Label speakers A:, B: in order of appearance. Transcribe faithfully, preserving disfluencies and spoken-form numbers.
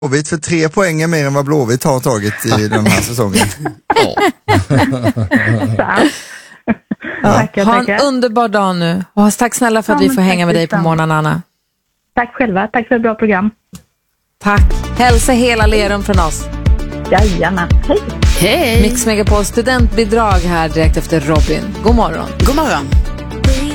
A: Blåvitt för tre poäng mer än vad Blåvitt har tagit i den här säsongen.
B: Ja. Tackar, ha en tackar. underbar dag nu. Och tack snälla för att ja, vi får hänga med dig på morgonen, Anna.
C: Tack själva, tack för ett bra program.
B: Tack. Hälsa hela Lerum från oss.
C: Jajamän, hej.
B: Hej. Mix Megapol studentbidrag här direkt efter Robin. God morgon.
D: God morgon.